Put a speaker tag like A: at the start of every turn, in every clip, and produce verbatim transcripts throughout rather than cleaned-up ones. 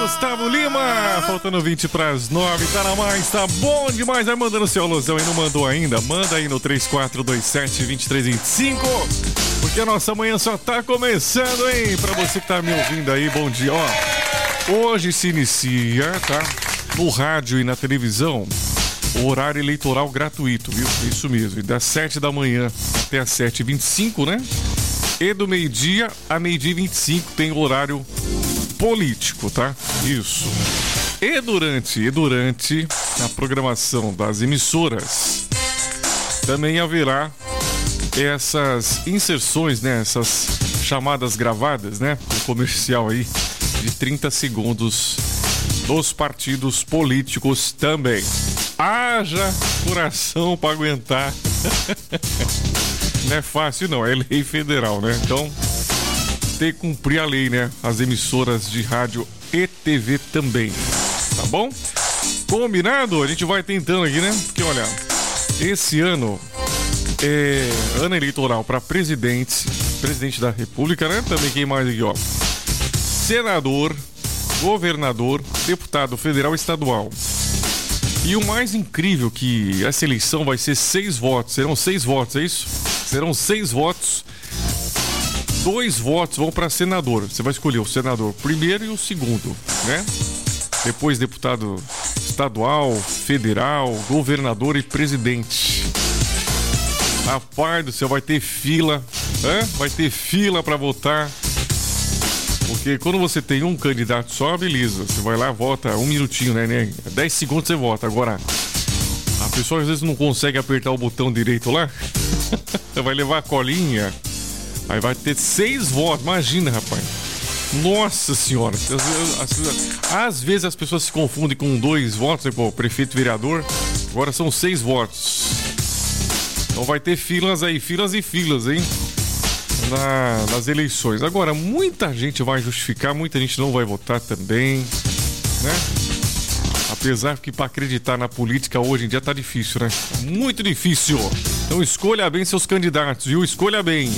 A: Gustavo Lima, faltando vinte para as nove, tá na mais, tá bom demais. Vai mandando seu alusão e não mandou ainda, manda aí no três quatro dois sete, dois três dois cinco, porque a nossa manhã só tá começando, hein? Pra você que tá me ouvindo aí, bom dia. Ó, hoje se inicia, tá? No rádio e na televisão, o horário eleitoral gratuito, viu? Isso mesmo, das sete da manhã até as sete e vinte e cinco, né? E do meio-dia a meio-dia e vinte e cinco tem o horário político, tá? Isso. E durante, e durante a programação das emissoras, também haverá essas inserções, né? Essas chamadas gravadas, né? O comercial aí de trinta segundos dos partidos políticos também. Haja coração para aguentar. Não é fácil não, é lei federal, né? Então tem que cumprir a lei, né? As emissoras de rádio e T V também, tá bom? Combinado? A gente vai tentando aqui, né? Porque olha, esse ano é ano eleitoral para presidente, presidente da República, né? Também quem mais aqui, ó? Senador, governador, deputado federal e estadual. E o mais incrível que essa eleição vai ser seis votos. Serão seis votos, é isso? Serão seis votos. Dois votos vão para senador. Você vai escolher o senador primeiro e o segundo, né? Depois deputado estadual, federal, governador e presidente. Rapaz do céu, vai ter fila, né? Vai ter fila para votar. Porque quando você tem um candidato só, beleza. Você vai lá, vota um minutinho, né? dez segundos você vota. Agora, a pessoa às vezes não consegue apertar o botão direito lá. Vai levar a colinha. Aí vai ter seis votos. Imagina, rapaz. Nossa senhora. Às, às vezes as pessoas se confundem com dois votos, né? Pô, prefeito e vereador. Agora são seis votos. Então vai ter filas aí, filas e filas, hein? Na, nas eleições. Agora, muita gente vai justificar, muita gente não vai votar também, né? Apesar que para acreditar na política hoje em dia tá difícil, né? Muito difícil. Então escolha bem seus candidatos, viu? Escolha bem.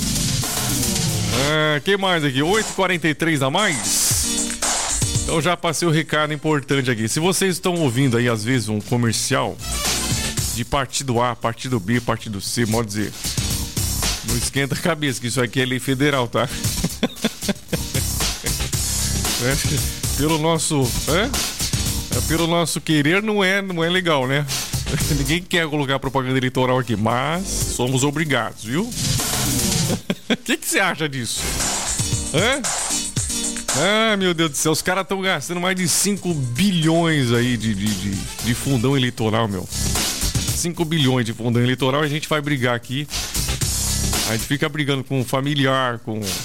A: Ah, quem mais aqui? oito e quarenta e três a mais. Então já passei o recado importante aqui. Se vocês estão ouvindo aí, às vezes, um comercial de partido A, partido B, partido C, pode dizer, não esquenta a cabeça, que isso aqui é lei federal, tá? É, pelo nosso, é? É, pelo nosso querer não é, não é legal, né? Ninguém quer colocar propaganda eleitoral aqui, mas somos obrigados, viu? O que que você acha disso? É? Ah, meu Deus do céu, os caras estão gastando mais de cinco bilhões aí de, de, de, de fundão eleitoral, meu. cinco bilhões de fundão eleitoral e a gente vai brigar aqui. A gente fica brigando com familiar, com